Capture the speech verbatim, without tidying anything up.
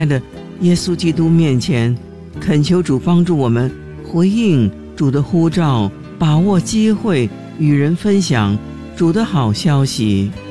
的耶稣基督面前，恳求主帮助我们回应主的呼召，把握机会与人分享主的好消息。